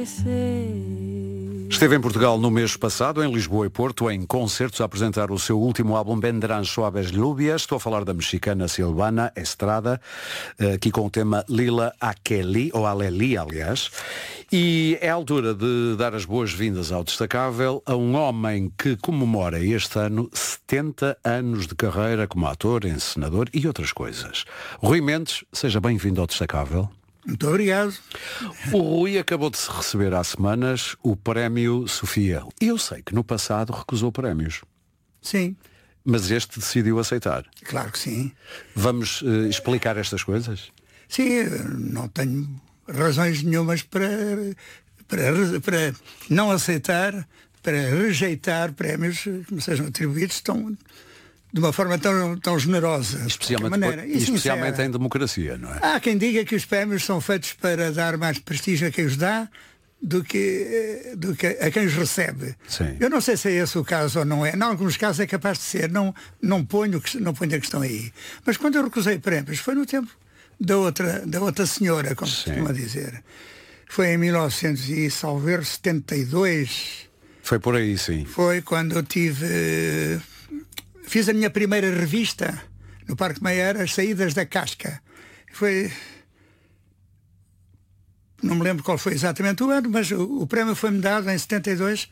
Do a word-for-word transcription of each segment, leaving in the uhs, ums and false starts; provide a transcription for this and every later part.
Esteve em Portugal no mês passado, em Lisboa e Porto, em concertos, a apresentar o seu último álbum Vendrán Suaves Lluvias. Estou a falar da mexicana Silvana Estrada, aqui com o tema Lila Aqueli, ou Aleli, aliás. E é a altura de dar as boas-vindas ao Destacável a um homem que comemora este ano setenta anos de carreira como ator, encenador e outras coisas. Rui Mendes, seja bem-vindo ao Destacável. Muito obrigado. O Rui acabou de se receber há semanas o prémio Sofia. E eu sei que no passado recusou prémios. Sim. Mas este decidiu aceitar. Claro que sim. Vamos uh, explicar estas coisas? Sim, não tenho razões nenhumas para, para, para não aceitar, para rejeitar prémios que me sejam atribuídos tão, de uma forma tão, tão generosa. Especialmente, maneira. E especialmente sincera. Em democracia, não é? Há quem diga que os prémios são feitos para dar mais prestígio a quem os dá do que, do que a quem os recebe. Sim. Eu não sei se é esse o caso ou não é. Em alguns casos é capaz de ser. Não, não, ponho, não ponho a questão aí. Mas quando eu recusei prémios foi no tempo da outra, da outra senhora, como se costuma dizer. Foi em mil novecentos e setenta e dois. Foi por aí, sim. Foi quando eu tive... Fiz a minha primeira revista no Parque Mayer, As Saídas da Casca. Foi... Não me lembro qual foi exatamente o ano, mas o, o prémio foi-me dado em setenta e dois.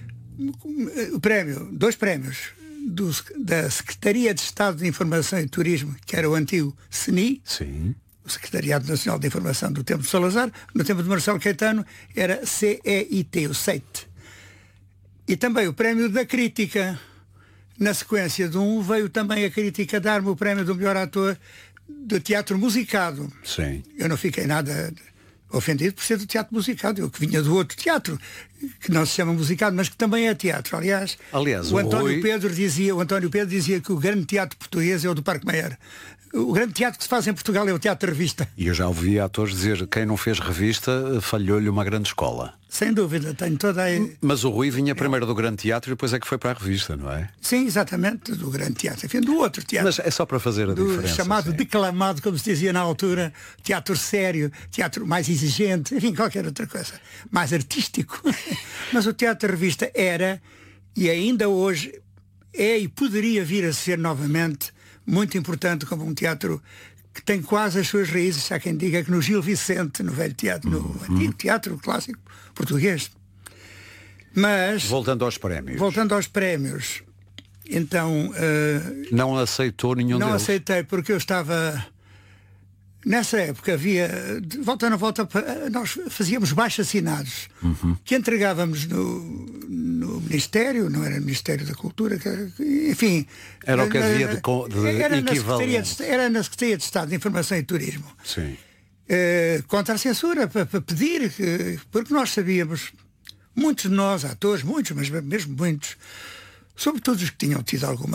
O prémio, dois prémios do, da Secretaria de Estado de Informação e Turismo, que era o antigo C N I, sim. O Secretariado Nacional de Informação do tempo de Salazar. No tempo de Marcelo Caetano era C E I T, o C E I T. E também o prémio da Crítica. Na sequência de um veio também a Crítica dar-me o prémio do melhor ator de teatro musicado. Sim. Eu não fiquei nada ofendido por ser do teatro musicado. Eu que vinha do outro teatro, que não se chama musicado, mas que também é teatro. Aliás, Aliás o, o António Rui... Pedro dizia, o António Pedro dizia que o grande teatro português é o do Parque Mayer. O grande teatro que se faz em Portugal é o teatro de revista. E eu já ouvi atores dizer quem não fez revista falhou-lhe uma grande escola. Sem dúvida, tenho toda a... Mas o Rui vinha primeiro do grande teatro e depois é que foi para a revista, não é? Sim, exatamente, do grande teatro. Enfim, do outro teatro. Mas é só para fazer a do diferença. chamado sim. declamado, como se dizia na altura, teatro sério, teatro mais exigente, enfim, qualquer outra coisa. Mais artístico. Mas o teatro de revista era, e ainda hoje é e poderia vir a ser novamente, muito importante como um teatro que tem quase as suas raízes, há quem diga que no Gil Vicente, no velho teatro, no uhum. antigo teatro clássico português. Mas... Voltando aos prémios. Voltando aos prémios, então... Uh, não aceitou nenhum não deles? Não aceitei porque eu estava... Nessa época havia, de volta na volta, nós fazíamos baixo-assinados, uhum. que entregávamos no, no Ministério, não era no Ministério da Cultura, que, enfim... Era o que havia de, de era equivalente. Na era na Secretaria de Estado de Informação e Turismo. Sim. Uh, contra a censura, para, para pedir, que, porque nós sabíamos, muitos de nós, atores, muitos, mas mesmo muitos, sobretudo os que tinham tido alguma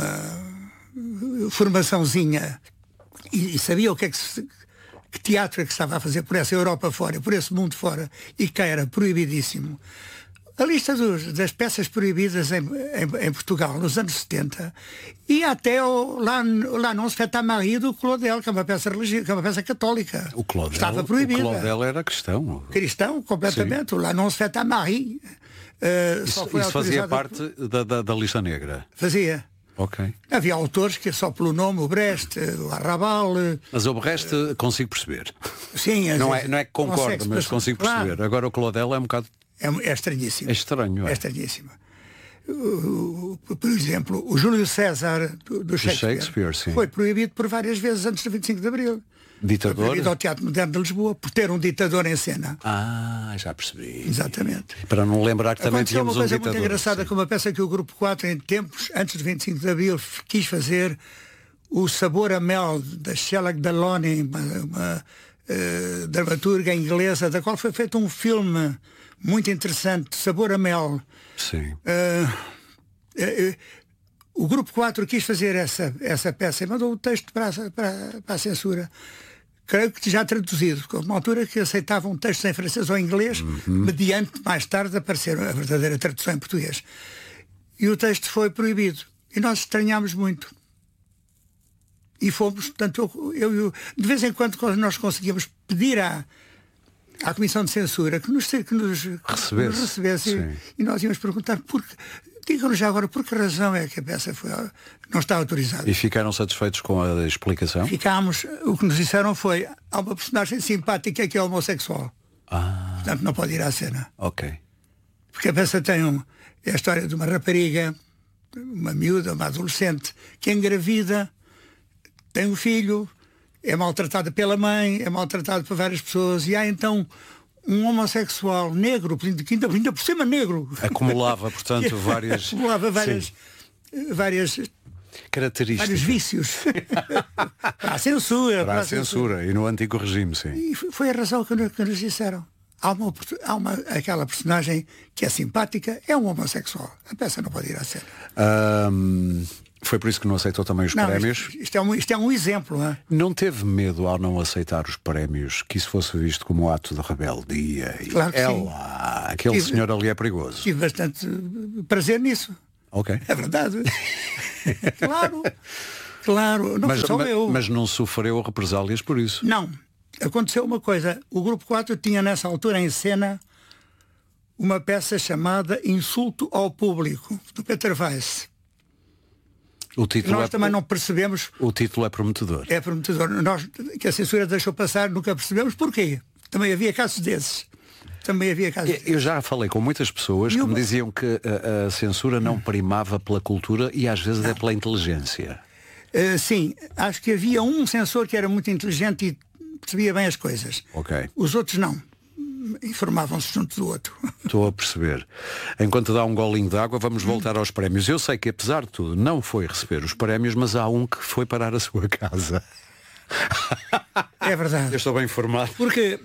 formaçãozinha e, e sabiam o que é que se... que teatro é que estava a fazer por essa Europa fora, por esse mundo fora, e que era proibidíssimo. A lista dos, das peças proibidas em, em, em Portugal nos anos setenta e até o, lá, lá não se fait à Marie do Claudel, que é uma peça religiosa, que é uma peça católica. O Claudel, estava proibida. O Claudel era cristão. Cristão, completamente. Sim. O lá não se fait à Marie. Uh, isso só foi isso fazia autorizado... parte da, da, da lista negra? Fazia. Ok. Havia autores que só pelo nome, o Brecht, o Arrabal... Mas o Brecht consigo perceber. Sim. Não é, não é que concordo, mas consigo perceber. Claro. Agora o Claudel é um bocado... É, é estranhíssimo. É estranho, é. É estranhíssimo. O, o, por exemplo, o Júlio César do, do Shakespeare, Shakespeare sim. foi proibido por várias vezes antes do vinte e cinco de Abril. Ditador? Foi proibido ao Teatro Moderno de Lisboa por ter um ditador em cena. Ah, já percebi. Exatamente. Para não lembrar que também Aconteceu tínhamos um uma coisa ditador. muito engraçada sim. com uma peça que o Grupo quatro, em tempos, antes do vinte e cinco de Abril, quis fazer, O Sabor a Mel, da Sheila Dalloni, uma, uma uh, dramaturga inglesa, da qual foi feito um filme muito interessante, Sabor a Mel. Sim. Uh, uh, uh, o Grupo quatro quis fazer essa, essa peça e mandou o texto para a, para, para a censura. Creio que já traduzido, com uma altura que aceitavam um texto em francês ou inglês, uhum. mediante mais tarde aparecer a verdadeira tradução em português. E o texto foi proibido. E nós estranhámos muito. E fomos, portanto, eu, eu, de vez em quando nós conseguíamos pedir à, à Comissão de Censura que nos, que nos recebesse, nos recebesse e, e nós íamos perguntar porque, digam-nos já agora por que razão é que a peça foi, não está autorizada. E ficaram satisfeitos com a explicação? Ficámos, o que nos disseram foi, há uma personagem simpática que é homossexual. Ah. Portanto não pode ir à cena. Ok. Porque a peça tem um, é a história de uma rapariga, uma miúda, uma adolescente, que engravida, tem um filho, é maltratada pela mãe, é maltratada por várias pessoas, e há então um homossexual negro, ainda, ainda por cima negro. Acumulava, portanto, várias... Acumulava várias, várias características. Vários vícios. Para a censura. Para, para a censura. censura. E no antigo regime, sim. E foi a razão que nos, que nos disseram. Há, uma, há uma, aquela personagem que é simpática, é um homossexual. A peça não pode ir à cena. Um, foi por isso que não aceitou também os não, prémios? Isto, isto, é um, isto é um exemplo. Não é? Não teve medo ao não aceitar os prémios que isso fosse visto como um ato de rebeldia? E claro que é sim. Lá, aquele tive, senhor ali é perigoso. Tive bastante prazer nisso. Ok. É verdade. Claro. Claro. Não mas, sou mas, eu. mas não sofreu represálias por isso? Não. Aconteceu uma coisa. O Grupo quatro tinha nessa altura em cena uma peça chamada Insulto ao Público, do Peter Weiss. O título Nós é... também não percebemos. O título é prometedor. É prometedor. Nós, que a censura deixou passar, nunca percebemos porquê. Também havia casos desses. Também havia casos desses. Eu já falei com muitas pessoas e que eu... me diziam que a, a censura não primava pela cultura e às vezes não. é pela inteligência. Uh, sim, acho que havia um censor que era muito inteligente e percebia bem as coisas. Ok. Os outros não. Informavam-se junto do outro. Estou a perceber. Enquanto dá um golinho de água, vamos voltar aos prémios. Eu sei que, apesar de tudo, não foi receber os prémios, mas há um que foi parar a sua casa. É verdade. Eu estou bem informado. Porque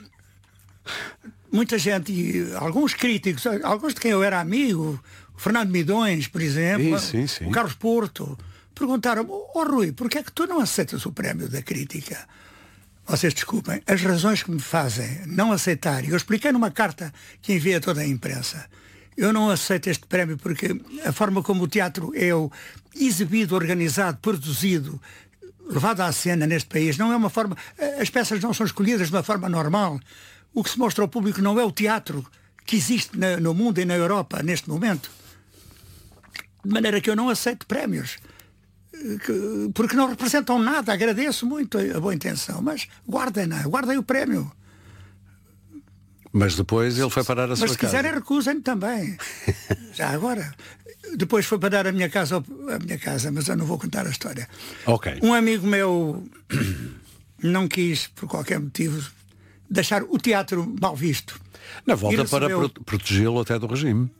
muita gente, e alguns críticos, alguns de quem eu era amigo, o Fernando Midões, por exemplo, sim, sim, sim. o Carlos Porto, perguntaram, ó oh, Rui, porquê é que tu não aceitas o prémio da crítica? Vocês desculpem, as razões que me fazem não aceitar, e eu expliquei numa carta que enviei a toda a imprensa, eu não aceito este prémio porque a forma como o teatro é exibido, organizado, produzido, levado à cena neste país, não é uma forma, as peças não são escolhidas de uma forma normal. O que se mostra ao público não é o teatro que existe na, no mundo e na Europa neste momento. De maneira que eu não aceito prémios. Que, porque não representam nada. Agradeço muito a, a boa intenção, mas guardem-na, guardem o prémio. Mas depois ele foi parar a sua casa. Mas se quiserem, recusem também. Já agora. Depois foi parar a minha casa, a minha casa, mas eu não vou contar a história. Ok. Um amigo meu não quis, por qualquer motivo, deixar o teatro mal visto. Na volta recebeu... para protegê-lo até do regime.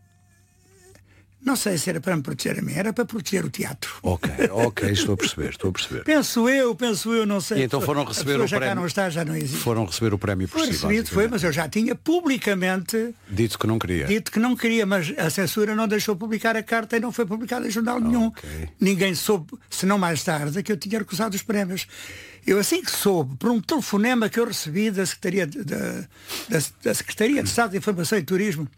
Não sei se era para me proteger a mim, era para proteger o teatro. Ok, ok, estou a perceber, estou a perceber. Penso eu, penso eu, não sei. E então foram receber o já prémio. Cá não está, já não existe. Foram receber o prémio por foi si, recebido, foi, mas eu já tinha publicamente dito que não queria. Dito que não queria, mas a censura não deixou publicar a carta e não foi publicada em jornal nenhum. Okay. Ninguém soube, senão mais tarde, que eu tinha recusado os prémios. Eu assim que soube, por um telefonema que eu recebi da Secretaria de, da, da, da Secretaria de Estado de Informação e Turismo,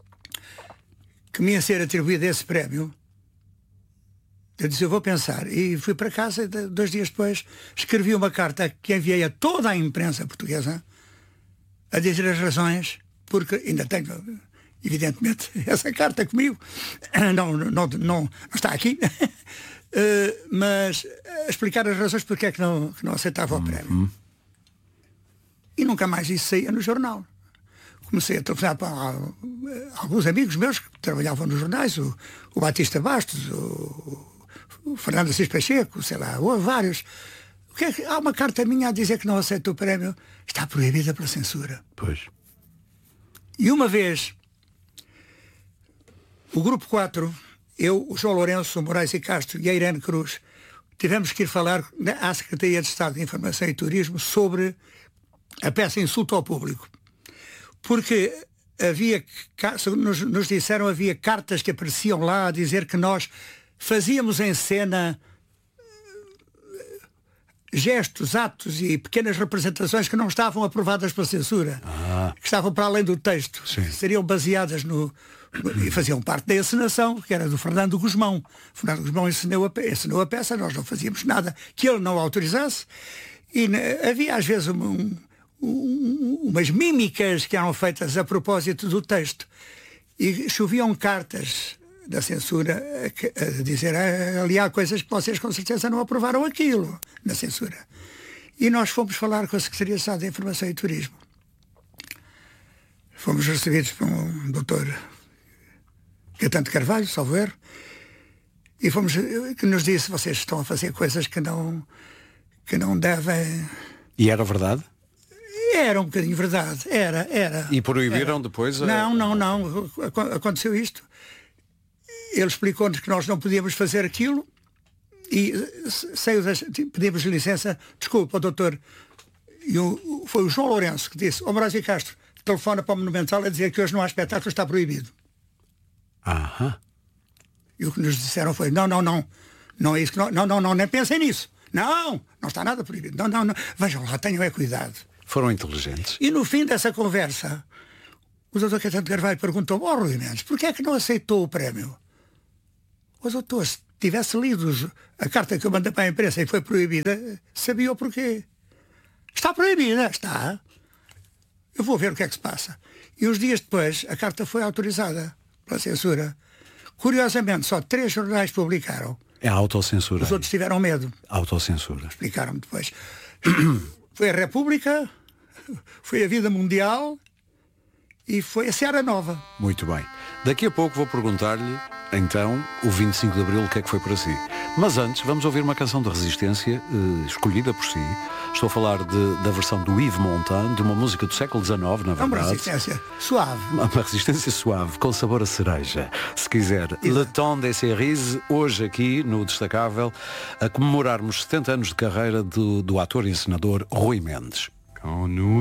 que me ia ser atribuído esse prémio, eu disse, eu vou pensar. E fui para casa, dois dias depois, escrevi uma carta que enviei a toda a imprensa portuguesa a dizer as razões, porque ainda tenho, evidentemente, essa carta comigo, não, não, não, não está aqui, mas a explicar as razões porque é que não, que não aceitava o prémio. Uhum. E nunca mais isso saía no jornal. Comecei a telefonar para alguns amigos meus que trabalhavam nos jornais, o, o Batista Bastos, o, o Fernando Assis Pacheco, sei lá, houve vários. O que é que, há uma carta minha a dizer que não aceito o prémio. Está proibida pela censura. Pois. E uma vez, o Grupo quatro, eu, o João Lourenço, o Moraes e Castro e a Irene Cruz, tivemos que ir falar à Secretaria de Estado de Informação e Turismo sobre a peça Insulto ao Público. Porque havia, nos, nos disseram, havia cartas que apareciam lá a dizer que nós fazíamos em cena gestos, atos e pequenas representações que não estavam aprovadas pela censura, ah. que estavam para além do texto, Sim. que seriam baseadas no, no... e faziam parte da encenação, que era do Fernando Guzmão. Fernando Guzmão encenou a, encenou a peça, nós não fazíamos nada que ele não autorizasse, e havia às vezes um... um, umas mímicas que eram feitas a propósito do texto. E choviam cartas da censura a, a dizer ali há coisas que vocês com certeza não aprovaram aquilo na censura. E nós fomos falar com a Secretaria de Estado da Informação e Turismo. Fomos recebidos por um doutor Caetano de Carvalho, salvo erro, e fomos, que nos disse, vocês estão a fazer coisas que não, que não devem... E era verdade? Era um bocadinho verdade, era, era. E proibiram era. depois? A... Não, não, não, aconteceu isto. Ele explicou-nos que nós não podíamos fazer aquilo e saiu das, pedimos licença, desculpa, doutor, e o, foi o João Lourenço que disse, ó Moraes e Castro, telefona para o Monumental a dizer que hoje não há espetáculo, está proibido. Aham. E o que nos disseram foi, não, não, não, não é isso que não, não, não, não, nem pensem nisso. Não, não está nada proibido. Não, não, não. Vejam lá, tenham é cuidado. Foram inteligentes. E no fim dessa conversa, o doutor Caetano de Carvalho perguntou-me, ó Rui Mendes, porquê é que não aceitou o prémio? O doutor, se tivesse lido a carta que eu mandei para a imprensa e foi proibida, sabia o porquê. Está proibida, está. Eu vou ver o que é que se passa. E uns dias depois, a carta foi autorizada pela censura. Curiosamente, só três jornais publicaram. É a autocensura. Os outros tiveram medo. Autocensura. Explicaram-me depois. Foi a República, foi a Vida Mundial e foi a Seara Nova. Muito bem. Daqui a pouco vou perguntar-lhe, então, o vinte e cinco de Abril, o que é que foi para si. Mas antes, vamos ouvir uma canção de Resistência, eh, escolhida por si. Estou a falar de, da versão do Yves Montand, de uma música do século dezenove, na verdade. É uma resistência suave. Uma, uma resistência suave, com sabor a cereja, se quiser. Exato. Le Temps des Cerises, hoje aqui no Destacável, a comemorarmos setenta anos de carreira do, do ator e encenador Rui Mendes.